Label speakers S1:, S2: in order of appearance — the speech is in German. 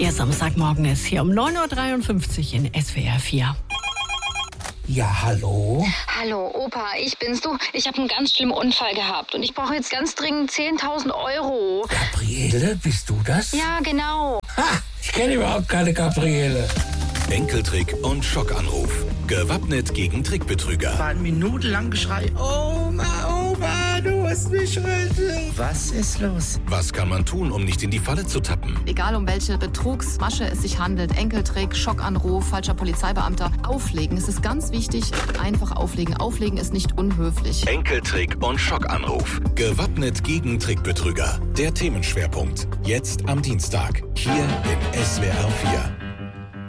S1: Der Samstagmorgen ist hier um 9.53 Uhr in SWR 4.
S2: Ja, hallo?
S3: Hallo, Opa, ich bin's. Du, ich habe einen ganz schlimmen Unfall gehabt und ich brauche jetzt ganz dringend 10.000 Euro.
S2: Gabriele, bist du das?
S3: Ja, genau.
S2: Ha, ich kenne überhaupt keine Gabriele.
S4: Enkeltrick und Schockanruf. Gewappnet gegen Trickbetrüger.
S5: War minutenlang Geschrei. Oma, Opa, du musst mich retten. Was ist los?
S4: Was kann man tun, um nicht in die Falle zu tappen?
S6: Egal um welche Betrugsmasche es sich handelt, Enkeltrick, Schockanruf, falscher Polizeibeamter, auflegen. Es ist ganz wichtig, einfach auflegen. Auflegen ist nicht unhöflich.
S4: Enkeltrick und Schockanruf. Gewappnet gegen Trickbetrüger. Der Themenschwerpunkt. Jetzt am Dienstag. Hier in SWR 4.